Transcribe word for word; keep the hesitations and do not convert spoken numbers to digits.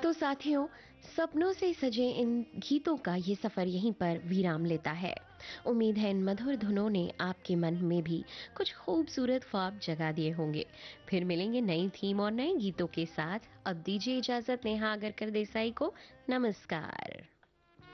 तो साथियों, सपनों से सजे इन गीतों का ये सफर यहीं पर विराम लेता है। उम्मीद है इन मधुर धुनों ने आपके मन में भी कुछ खूबसूरत ख्वाब जगा दिए होंगे। फिर मिलेंगे नई थीम और नए गीतों के साथ। अब दीजिए इजाजत नेहा आगरकर देसाई को। नमस्कार।